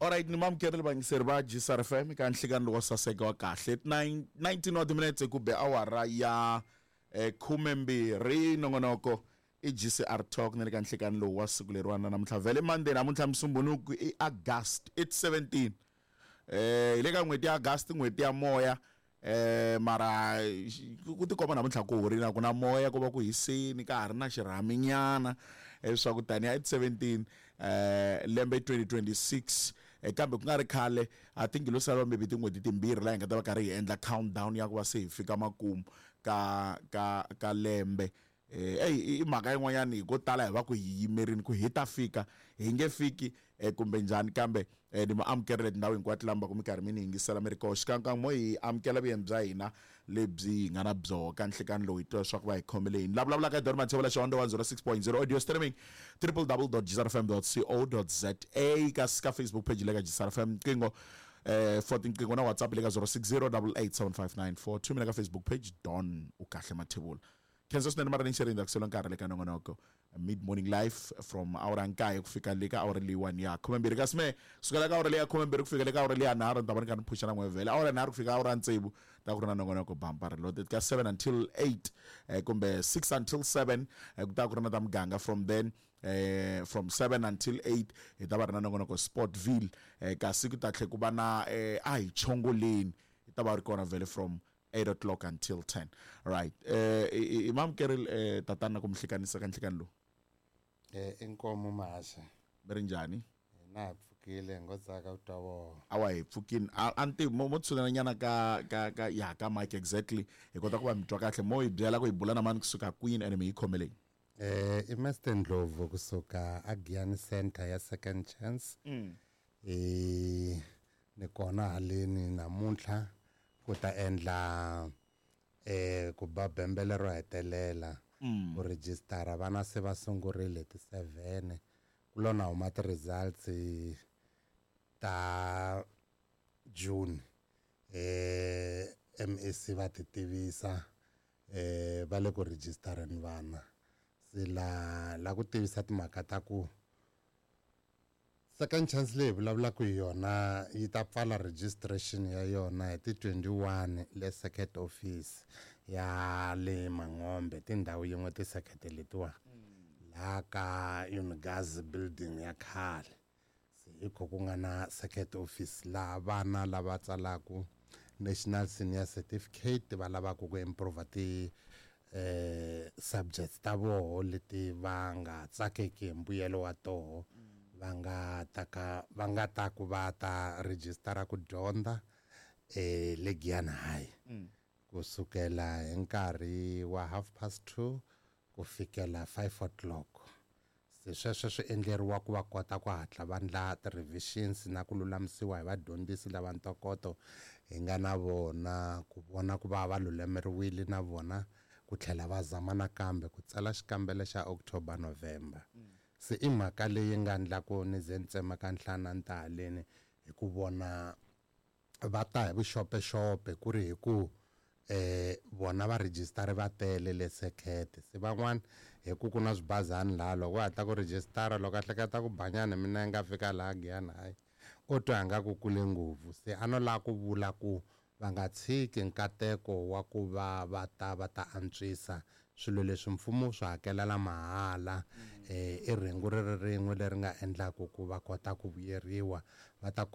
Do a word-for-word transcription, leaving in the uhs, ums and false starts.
Alright, ni mamukele bangiseri ba G S R F M ka nhlikani lo saseka wa kahle nineteen odd minutes ku be awara ya eh khumembirhi nongonoko i G C R Talk ne le ka nhlikani lo wa siku lerwana namuntlha vele Monday namuntlha musumbunuku i August it's seventeen eh ile ka n'hweti ya August n'hweti ya moya eh mara ku ti koma namuntlha ku hurina ku na moya ku va ku hisini ka ha ri na xirhami nyana swa ku tani it's seventeen eh lembe twenty twenty-six eh kambe ku nga ri khale I think lo sala maybe tin'hweti timbirhi la hi nga ta va karhi hi endla countdown ya ku va se hi fika makumu ka ka ka lembe eh hey i mhaka yin'wanyana hi ko tala hi va ku hi yimerini ku hi ta fika hi nge fiki eh kumbe njhani kambe eh ni ma amukerile tindhawu hinkwato lamba ku mi karhi mi ni yingisela mi ri koho xikan'we mo hi amukela vuyeni bya hina lebyi hi nga na byoho ka nhlikani lowu hi twa swa ku va hi khomele yini lavulavulaka hi dori mathevula xihonda one zero six point zero audio streaming www dot g s r f m dot co dot z a ka ka Facebook page le ka G S R F M qingo eh for tinqingo na WhatsApp le ka zero six zero eight eight seven five nine four two mina ka Facebook page Don ukahle mathebula Kenzo sine mara ni sharing akuselo nkarhi le ka nongonoko mid morning live from our nkaye kufika le ka hour le one ya khumembirhi ka sme kusukela ka hour le ya khumembirhi kufika le ka hour le ya nharhu ta vona ka ni pushana n'we vele hour nharhu kufika hour ntsevu ta ku ri na nongonoko bumper reloaded ka seven until eight eh kumbe six until seven ku ta ku ri na ta muganga from then eh from seven until eight hi ta va ri na nongonoko Sportville eh kasi ku ta tlhe ku va na eh a hi chongoleni hi ta va ri kona vele from eight o'clock until ten. All right. Eh Imam Keril eh tatana kumhlikanisa ka nhlikani lo. Eh inkomo masha. Berinjani? Na pfukile ngodzaka utavo. Awa hi pfukini anti mo mo tsuna nyana ka ka ka ya ka mic exactly. Hi kota ku va mitwa kahle mo hi byela ku hi bula na mani kusuka Queen and mi khomeleni. Eh i Master Ndlovu kusuka Agiani Center ya Second Chance. Mm. Eh ni kona haleni namuntlha kuta endla eh ku ba bembele ro hetelela ku register vana se va sungurile ti seven kulona huma ti results ta June eh M A C va ti tivisa eh va le ku registereni vana sila la ku tivisa timhaka ta ku Second Chance le vulavula ku yona yi ta pfala registration ya yona hi ti twenty-one le circuit office ya le Mangombe tindhawu yin'we ti circuit letiwa la ka Unigas building ya khale se iko ku nga na circuit office la vana lava tsalaku national senior certificate va lava ku improve ti eh subjects ta voho leti va nga tsakeki mbuyelo wa toho vanga taka vanga ta ku va ta register ku dyondza eh le Giyani High kusukela hi nkarhi wa half past two ku fikela five o'clock se sweswo swi endleriwa ku va kota ku hatla vandla ti revisions na ku lulamisiwa hi vadyondzisi lava ntokoto hi nga na vona ku vona ku va va lulameriwile na vona ku tlhela va zama nakambe ku tsala xikambelo xa October November se i mhaka leyi nga ndla ku ni ze ntsema ka nhlana nta haleni hi ku vona va ta hi vuxopexope ku ri hi ku eh vona va register va tele le sekete se van'wana hi ku ku na swibazani la loko va ta ku register loko a hleketa ku banyana mina nga fika la Giyani High o twa nga ku kule ngopfu se ano la ku vula ku va nga tshiki nkateko wa ku va va ta va ta antswisa swilo leswi mfumo swi hakelela mahala eh i rhengu ri rin'we leri nga endlaku ku va kota ku vuyeriwa va ta